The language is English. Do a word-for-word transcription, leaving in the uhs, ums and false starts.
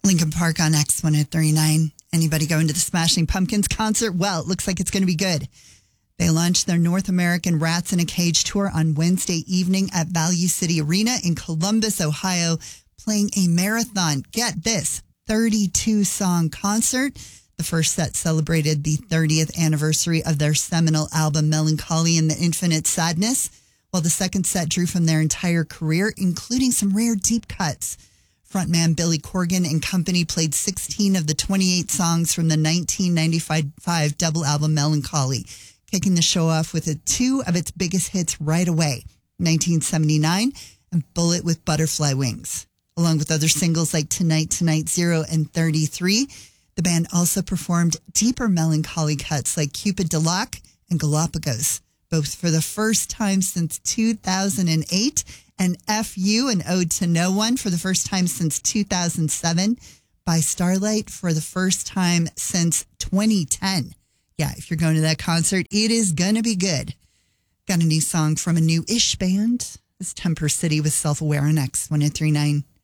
Lincoln Park on X one oh three point nine. Anybody going to the Smashing Pumpkins concert? Well, it looks like it's going to be good. They launched their North American Rats in a Cage tour on Wednesday evening at Value City Arena in Columbus, Ohio, playing a marathon. Get this, thirty-two song concert. The first set celebrated the thirtieth anniversary of their seminal album, Melancholy and the Infinite Sadness, while the second set drew from their entire career, including some rare deep cuts. Frontman Billy Corgan and company played sixteen of the twenty-eight songs from the nineteen ninety-five double album Melancholy, kicking the show off with a two of its biggest hits right away, nineteen seventy-nine and Bullet with Butterfly Wings. Along with other singles like Tonight, Tonight Zero and thirty-three, the band also performed deeper melancholy cuts like Cupid de Lac and Galapagos, both for the first time since two thousand eight, and F U, an Ode to No One, for the first time since two thousand seven, by Starlight for the first time since twenty ten. Yeah, if you're going to that concert, it is going to be good. Got a new song from a new-ish band. It's Temper City with Self-Aware on X one oh three point nine.